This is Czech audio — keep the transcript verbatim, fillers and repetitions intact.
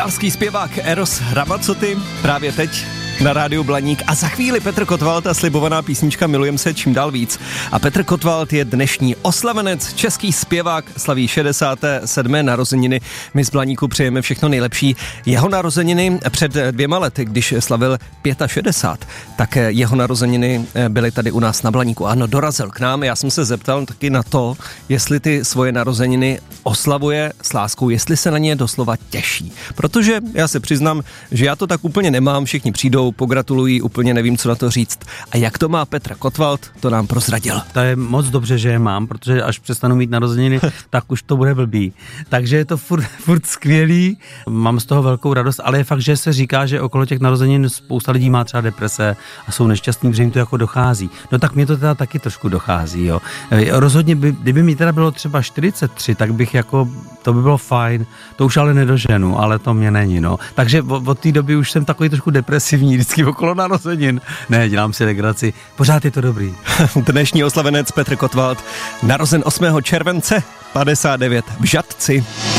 Italský zpěvák Eros Ramazzotti právě teď na rádiu Blaník a za chvíli Petr Kotwald a slibovaná písnička Milujem se čím dál víc. A Petr Kotwald je dnešní oslavenec, český zpěvák, slaví šedesáté sedmé narozeniny. My z Blaníku přejeme všechno nejlepší. Jeho narozeniny před dvěma lety, když slavil šedesát pět, tak jeho narozeniny byly tady u nás na Blaníku. Ano, dorazil k nám. Já jsem se zeptal taky na to, jestli ty svoje narozeniny oslavuje s láskou, jestli se na ně doslova těší. Protože já se přiznám, že já to tak úplně nemám, všichni přijdou, pogratulují, úplně nevím, co na to říct. A jak to má Petr Kotwald, to nám prozradil. To je moc dobře, že je mám, protože až přestanu mít narozeniny, tak už to bude blbý. Takže je to furt, furt skvělý, mám z toho velkou radost, ale je fakt, že se říká, že okolo těch narozenin spousta lidí má třeba deprese a jsou nešťastní, že jim to jako dochází. No tak mě to teda taky trošku dochází, jo. Rozhodně, by, kdyby mi teda bylo třeba čtyřicet tři, tak bych jako, to by bylo fajn, to už ale nedoženu, ale to mě není, no. Takže od, od té doby už jsem takový trošku depresivní, vždycky okolo narozenin. Ne, dělám si legraci, pořád je to dobrý. Dnešní oslavenec Petr Kotwald, narozen osmého července padesát devět v Žatci.